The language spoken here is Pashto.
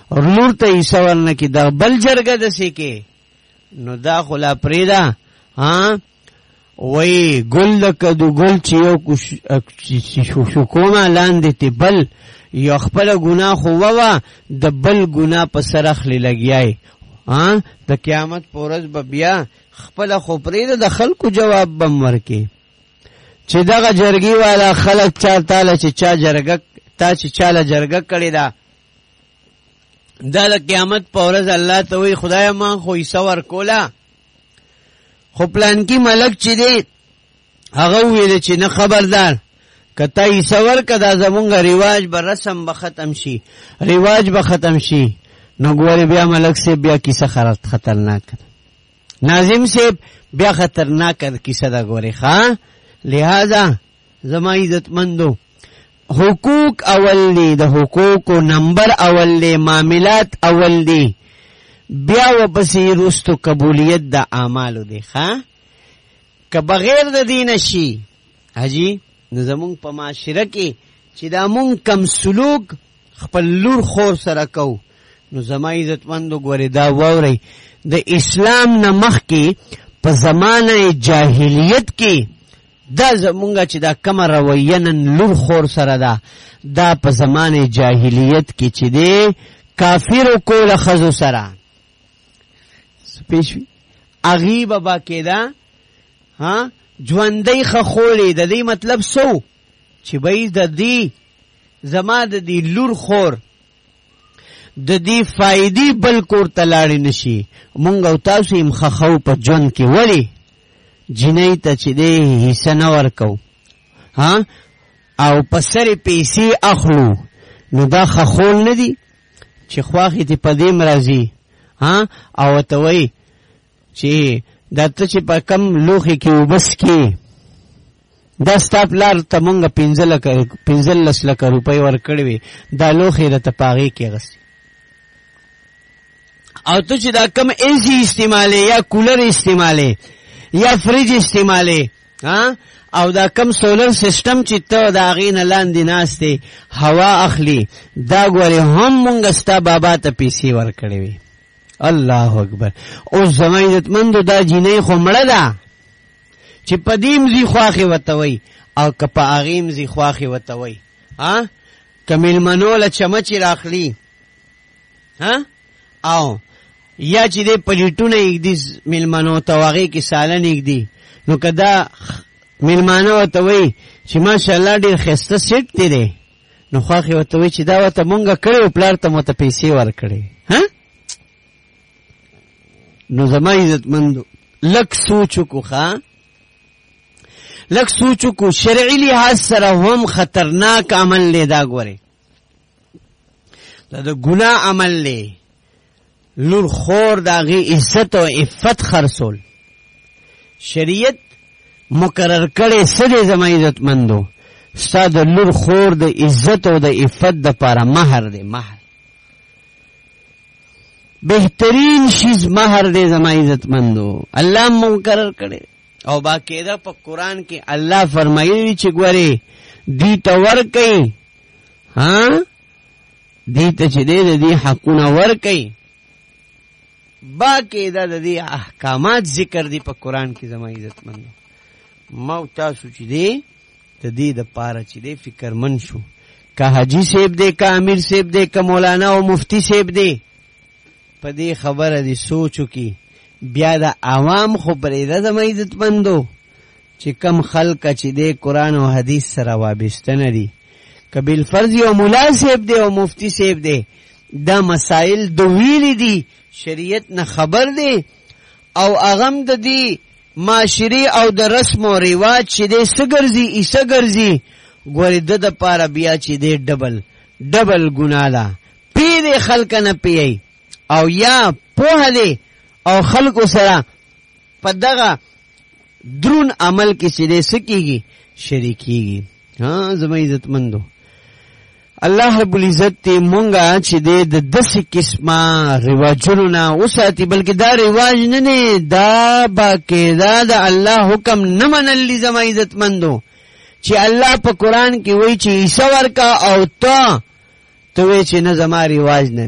لور ته حصہ ورنکې دا بل جرګه دسې کې نو دا خلا پریدا وای ګل کدو ګل چې یو شکومه لاندې تی بل یو خپل ګناه خو ووا د بل ګناه په سر اخلي لګیای د قیامت پورز به بیا خپل خو پریدا د خلکو جواب بم ورکي چې دغه جرګي والا خلک چا تعالی چې چا جرګه تا چې چاله جرګه کړی دا د قیامت پورز الله ته وی خدای ما خو یې سور کولا خو پلان کی ملک چې دی هغه ویل چې نه خبردار کته یې سور کدا زمونږ رواج به رسم به ختم شي رواج به ختم شي نو ګوري بیا ملک سے بیا کیسه خطرناک ناظم سے بیا خطرناک کیسه دا ګوري ښا لہذا زما عزت مندو حقوق اول دی د حقوقو نمبر اول دی معاملات اول دی بیا وپسې رستو قبولیت د اعمالو دی که بغیر د دین شي حاجی نو زمونږ په معاشره کې چې دا مونږ کم سلوک خپل لور خور سره کو نو زما عزتمندو ګورې دا واورئ د اسلام نه مخکې په زمانه جاهلیت کې دا زمونږه چې دا کمه رویه نن لور خور سره ده دا په زمانه جاهلیت کې چې دی کافرو کوله ښځو سره پیشوی اغي بابا کېدا ژوندۍ خخولې د دې مطلب سو چې بای د دې زما د دې لور خور د دې فائدې بل کور ته لاړې نشي مونږ او تاسو یې مخخو په ژوند کې ولی جنۍ ته چې دې حصہ نه ورکو او په سر پیسې اخلو نو دا خخول نه دي چې خواخې ته په دې مرضی او ته وای چې دا ته چې په کم لوخي کې وبس کې دا ستا پلار ته مونږ 15 لک روپۍ ورکړې وي دا لوخي د تپاغي کې غس او ته چې دا کم ایسی استعماله یا کولر استعماله یا فریج استعماله او دا کم سولر سیسٹم چې ته دا غین لاندې ناشته هوا اخلي دا ګوره هم مونږ ستا بابا ته پیسې ورکړې وي الله اکبر او زما عزتمندو دا جنې خو مړه ده چې پدیم زی خواخي وتوي او کپا اغیم زی خواخي وتوي کمیل منول چمچ راخلی او یا چې دې پلیټونه یک دي ملمنو تواغي کې سالن یک دي نو کدا ملمانو وتوي چې ماشاءالله ډیر خسته سیټ دی نو خواخي وتوي چې دا وته مونږه کړو پلار ته مو ته پیسې ورکړي نو زما عزتمندو لک سوچو کو لک سوچو کو شرعی لحاظ سره هم خطرناک عمل لیدا ګوره دا ګناه عمل لی لور خور داغي عزت او عفت خرصول شریعت مقرر کړي سده زما عزتمندو ستاد لور خور د عزت او د عفت د پاره مہر دی مہر بہترین شیز مہر دے زما عزت مندو اللہ مقرر کرے او باقاعدہ په قرآن کې الله فرمایلی چې ګوره دی ته ورکي دی ته چې دې حقونه ورکي باقاعدہ د دې احکامات ذکر دی په قرآن کې زما عزت مندو ما تاسو چې دی ته دې د پاره چې دی فکر من شو که حاجی صاحب دی که امیر صاحب دی که مولانا او مفتی صاحب دی په دې خبره دي سوچو کی بیا د عوام خو پرې د عزت مندو چې کم خلک چې د قرآن او حدیث سره وابسته نه دي کبل فرض او مولا صاحب دی او مفتی صاحب دی دا مسائل د ویل دي شریعت نه خبر دی او اغم د دې معاشري او د رسم او رواج چې د سګرزي ایسګرزي ګورې د پاره بیا چې د ډبل ګناه ده پی خلک نه پی او یا پوه دی او خلقو سره په دغه درون عمل کې چې سکیږي شریکیږي زما عزت مندو الله رب العزت ته مونږه چې د داسې قسمه رواجونو نه وساتي بلکې دا رواج نه دی دا باقاعده د الله حکم نه منل زما عزت مندو چې الله په قرآن کې وایي چې عیسی ورکا او ته وایي چې نه زما رواج نه